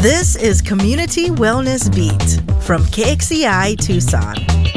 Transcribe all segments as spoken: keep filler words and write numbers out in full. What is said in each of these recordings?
This is Community Wellness Beat from K X E I Tucson.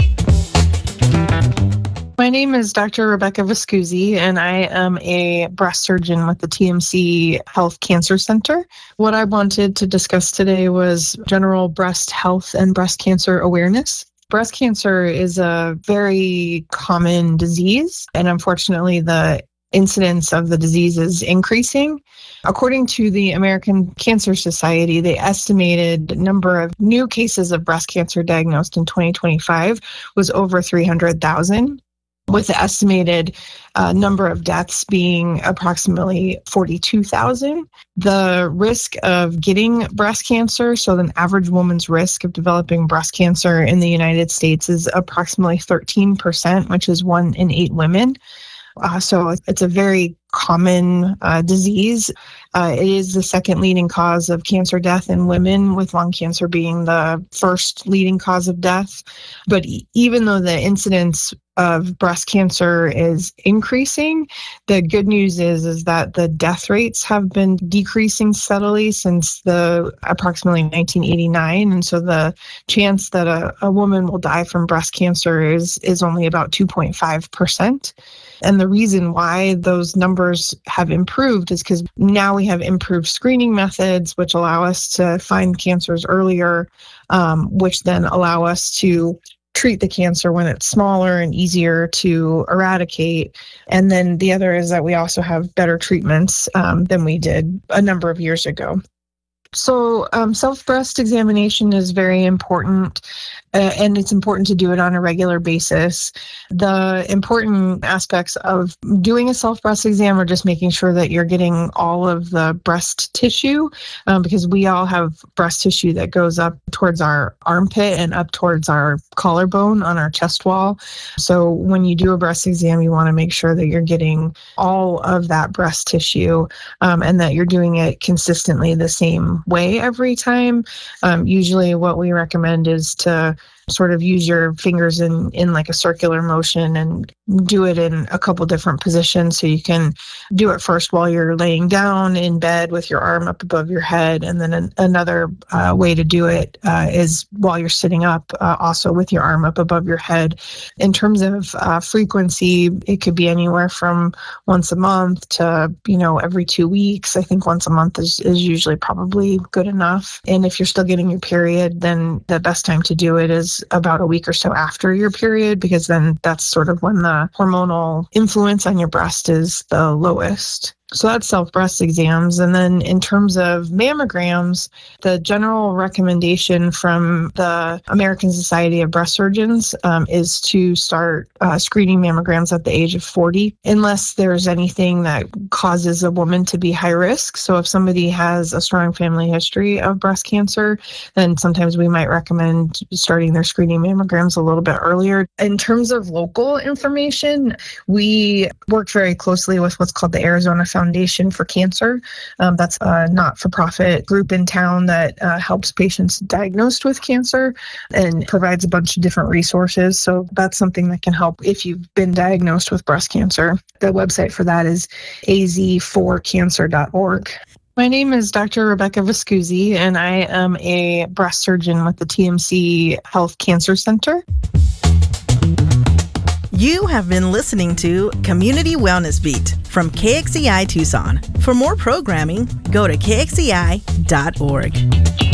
My name is Doctor Rebecca Viscusi, and I am a breast surgeon with the T M C Health Cancer Center. What I wanted to discuss today was general breast health and breast cancer awareness. Breast cancer is a very common disease, and unfortunately, the incidence of the disease is increasing. According to the American Cancer Society, the estimated number of new cases of breast cancer diagnosed in twenty twenty-five was over three hundred thousand. With the estimated uh, number of deaths being approximately forty-two thousand. The risk of getting breast cancer, so the average woman's risk of developing breast cancer in the United States is approximately thirteen percent, which is one in eight women. Uh, so it's a very common uh, disease. Uh, it is the second leading cause of cancer death in women, with lung cancer being the first leading cause of death. But e- even though the incidence of breast cancer is increasing, the good news is, is that the death rates have been decreasing steadily since the approximately nineteen eighty-nine. And so the chance that a, a woman will die from breast cancer is, is only about two point five percent. And the reason why those numbers have improved is because now we have improved screening methods, which allow us to find cancers earlier, um, which then allow us to treat the cancer when it's smaller and easier to eradicate. And then the other is that we also have better treatments um, than we did a number of years ago. So um, self-breast examination is very important, uh, and it's important to do it on a regular basis. The important aspects of doing a self-breast exam are just making sure that you're getting all of the breast tissue, um, because we all have breast tissue that goes up towards our armpit and up towards our collarbone on our chest wall. So when you do a breast exam, you want to make sure that you're getting all of that breast tissue, um, and that you're doing it consistently the same way every time. Um, usually what we recommend is to sort of use your fingers in, in like a circular motion and do it in a couple different positions. So you can do it first while you're laying down in bed with your arm up above your head. And then an, another uh, way to do it uh, is while you're sitting up, uh, also with your arm up above your head. In terms of uh, frequency, it could be anywhere from once a month to, you know, every two weeks. I think once a month is, is usually probably good enough. And if you're still getting your period, then the best time to do it is about a week or so after your period, because then that's sort of when the hormonal influence on your breast is the lowest. So that's self-breast exams. And then in terms of mammograms, the general recommendation from the American Society of Breast Surgeons um, is to start uh, screening mammograms at the age of forty, unless there's anything that causes a woman to be high risk. So if somebody has a strong family history of breast cancer, then sometimes we might recommend starting their screening mammograms a little bit earlier. In terms of local information, we work very closely with what's called the Arizona Foundation for Cancer. Um, that's a not-for-profit group in town that uh, helps patients diagnosed with cancer and provides a bunch of different resources. So that's something that can help if you've been diagnosed with breast cancer. The website for that is a z four cancer dot org. My name is Doctor Rebecca Viscusi, and I am a breast surgeon with the T M C Health Cancer Center. You have been listening to Community Wellness Beat from K X E I Tucson. For more programming, go to k x e i dot org.